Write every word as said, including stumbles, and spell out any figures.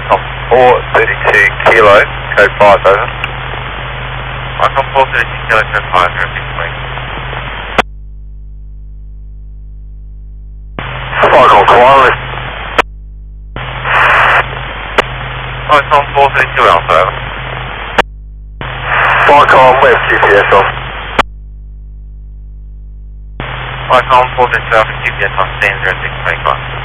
four thirty-two kilo, code five, over. Icon four thirty-two kilo, code five, zero six wing. Icon wireless. Icon four thirty-two Alpha, over. Icon left G P S off. Icon four thirty-two Alpha, G P S on stand zero six twenty-five.